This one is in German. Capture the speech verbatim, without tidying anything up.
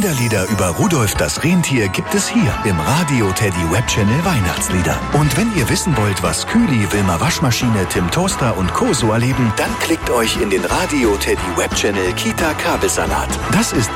Kinderlieder über Rudolf das Rentier gibt es hier im Radio Teddy Web Channel Weihnachtslieder. Und wenn ihr wissen wollt, was Kühli, Wilma Waschmaschine, Tim Toaster und Co. so erleben, dann klickt euch in den Radio Teddy Web Channel Kita Kabelsalat. Das ist